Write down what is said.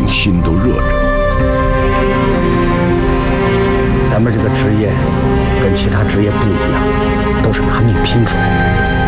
心都热着。 咱们这个职业跟其他职业不一样，都是拿命拼出来的。